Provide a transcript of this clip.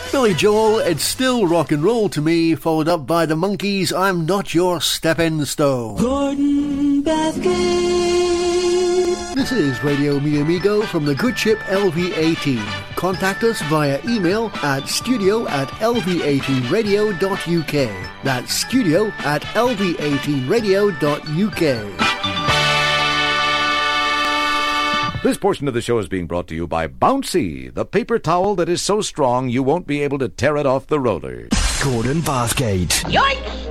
Billy Joel, It's Still Rock and Roll to Me, followed up by the Monkees, I'm Not Your Stepping Stone. Gordon Bathgate. This is Radio Mi Amigo from the good ship LV18. Contact us via email at studio@lv18radio.uk. That's studio@lv18radio.uk. This portion of the show is being brought to you by Bouncy, the paper towel that is so strong you won't be able to tear it off the roller. Gordon Bathgate. Yoink!